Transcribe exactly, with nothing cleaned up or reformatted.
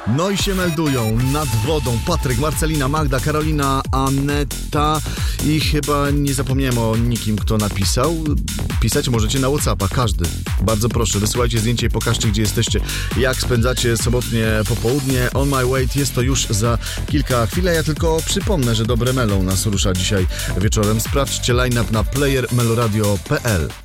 No i się meldują nad wodą Patryk, Marcelina, Magda, Karolina, Aneta i chyba nie zapomniałem o nikim, kto napisał. Pisać możecie na WhatsAppa, każdy. Bardzo proszę, wysyłajcie zdjęcie i pokażcie, gdzie jesteście, jak spędzacie sobotnie popołudnie. On My Way jest to już za kilka chwil. Ja tylko przypomnę, że Dobre Melo nas rusza dzisiaj wieczorem. Sprawdźcie line-up na player meloradio kropka p l.